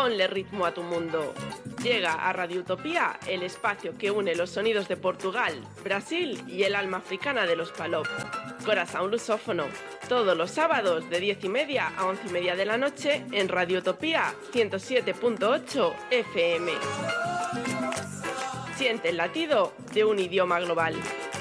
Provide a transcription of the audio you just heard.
Ponle ritmo a tu mundo. Llega a Radio Utopía, el espacio que une los sonidos de Portugal, Brasil y el alma africana de los Palop. Corazón lusófono, todos los sábados de 10:30 a 11:30 de la noche en Radio Utopía 107.8 FM. Siente el latido de un idioma global.